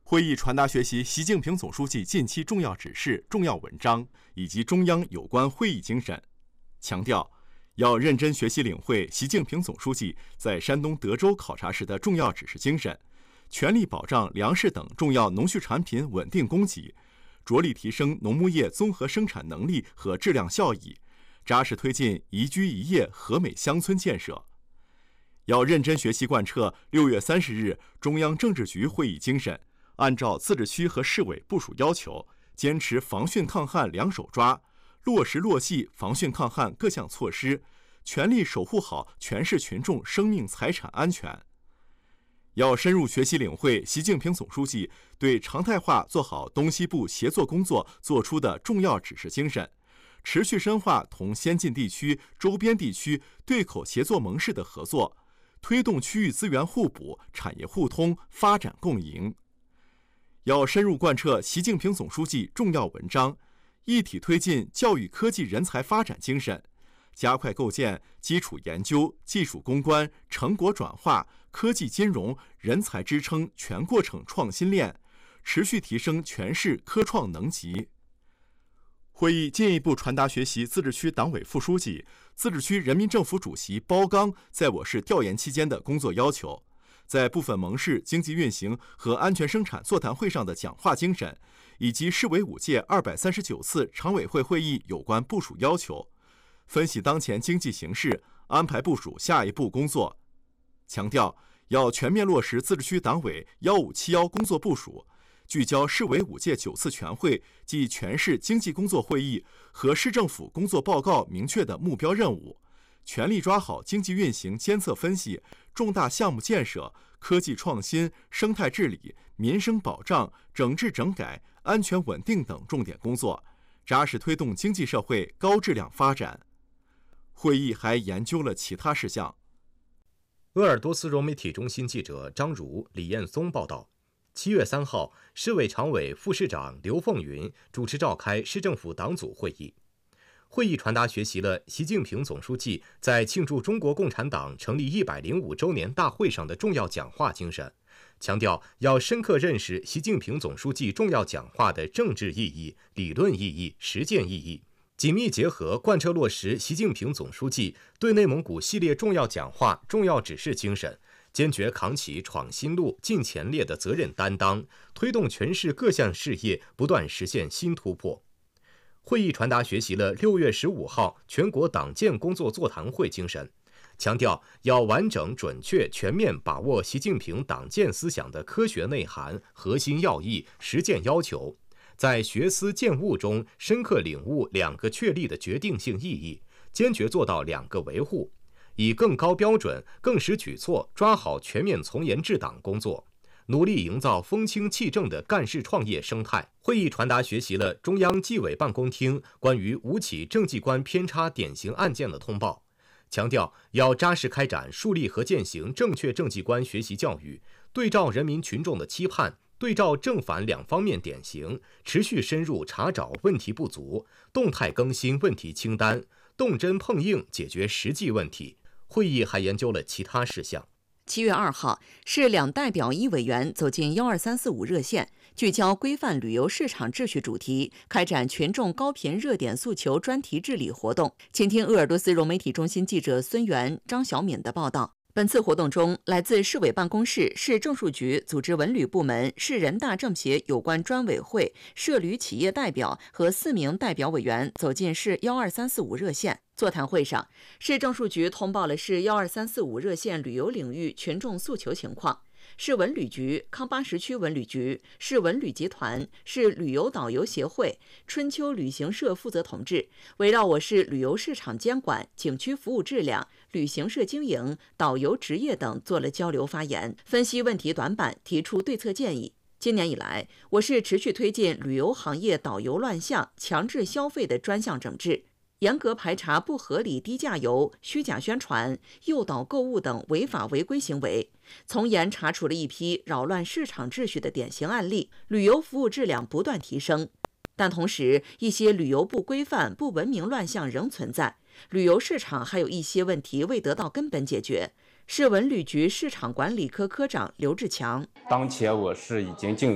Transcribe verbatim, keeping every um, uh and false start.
会议传达学习习近平总书记近期重要指示、重要文章以及中央有关会议精神，强调要认真学习领会习近平总书记在山东德州考察时的重要指示精神，全力保障粮食等重要农畜产品稳定供给，着力提升农牧业综合生产能力和质量效益，扎实推进宜居宜业和美乡村建设。要认真学习贯彻六月三十日中央政治局会议精神，按照自治区和市委部署要求，坚持防汛抗旱两手抓，落实落细防汛抗旱各项措施，全力守护好全市群众生命财产安全。要深入学习领会习近平总书记对常态化做好东西部协作工作作出的重要指示精神，持续深化同先进地区、周边地区对口协作盟誓的合作，推动区域资源互补、产业互通、发展共赢。要深入贯彻习近平总书记重要文章，一体推进教育科技人才发展精神，加快构建基础研究、技术攻关、成果转化、科技金融、人才支撑全过程创新链，持续提升全市科创能级。会议进一步传达学习自治区党委副书记、自治区人民政府主席包刚在我市调研期间的工作要求，在部分盟市经济运行和安全生产座谈会上的讲话精神，以及市委五届二百三十九次常委会会议有关部署要求，分析当前经济形势，安排部署下一步工作。强调要全面落实自治区党委幺五七幺工作部署，聚焦市委五届九次全会暨全市经济工作会议和市政府工作报告明确的目标任务，全力抓好经济运行监测分析、重大项目建设、科技创新、生态治理、民生保障、整治整改、安全稳定等重点工作，扎实推动经济社会高质量发展。会议还研究了其他事项。 鄂尔多斯融媒体中心记者张如、李彦松报道，七月三号，市委常委、副市长刘凤云主持召开市政府党组会议。会议传达学习了习近平总书记在庆祝中国共产党成立一百零五周年大会上的重要讲话精神，强调要深刻认识习近平总书记重要讲话的政治意义、理论意义、实践意义，紧密结合贯彻落实习近平总书记对内蒙古系列重要讲话、重要指示精神，坚决扛起闯新路、进前列的责任担当，推动全市各项事业不断实现新突破。会议传达学习了六月十五号全国党建工作座谈会精神，强调要完整、准确、全面把握习近平党建思想的科学内涵、核心要义、实践要求，在学思践悟中深刻领悟两个确立的决定性意义，坚决做到两个维护，以更高标准、更实举措抓好全面从严治党工作，努力营造风清气正的干事创业生态。会议传达学习了中央纪委办公厅关于五起政绩观偏差典型案件的通报，强调要扎实开展树立和践行正确政绩观学习教育，对照人民群众的期盼，对照正反两方面典型，持续深入查找问题不足，动态更新问题清单，动真碰硬解决实际问题。会议还研究了其他事项。 七月二号，市两代表一委员走进幺二三四五热线，聚焦规范旅游市场秩序主题，开展群众高频热点诉求专题治理活动。请听鄂尔多斯融媒体中心记者孙源、张小敏的报道。本次活动中，来自市委办公室、市政数局、组织文旅部门、市人大政协有关专委会、涉旅企业代表和四名代表委员走进市幺二三四五热线。座谈会上，市政数局通报了市幺二三四五热线旅游领域群众诉求情况。市文旅局、康巴什区文旅局、市文旅集团、市旅游导游协会、春秋旅行社负责同志围绕我市旅游市场监管、景区服务质量、旅行社经营、导游职业等做了交流发言，分析问题短板，提出对策建议。今年以来，我市持续推进旅游行业导游乱象、强制消费的专项整治，严格排查不合理低价游、虚假宣传、诱导购物等违法违规行为，从严查处了一批扰乱市场秩序的典型案例，旅游服务质量不断提升。但同时，一些旅游不规范、不文明乱象仍存在，旅游市场还有一些问题未得到根本解决。市文旅局市场管理科科长刘志强： 当前我市已经进